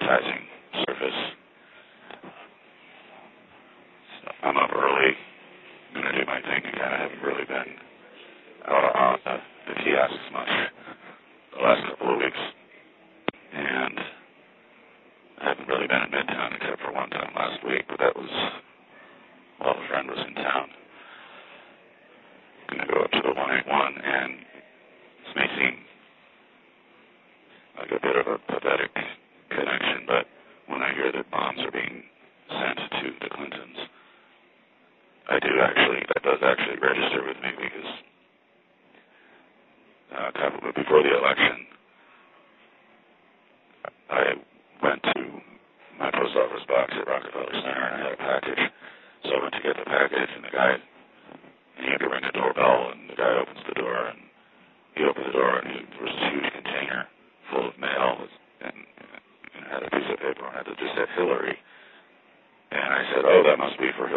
advertising service. So I'm up early, going to do my thing again. I haven't really been out on the kiosks much the last couple of weeks, and I haven't really been in Midtown except for one time last week, but that was while a friend was in town. I'm going to go up to the 181, and this may seem like a bit of a pathetic connection, but when I hear that bombs are being sent to the Clintons, that does actually register with me, because before the election, I went to my post office box at Rockefeller Center and I had a package. So I went to get the package, and the guy, he had to ring the doorbell, and the guy opens the door, and he opened the door, and there was this huge container full of mail, and it had a piece of paper on it that just said Hillary. And I said, oh, that must be for Hillary.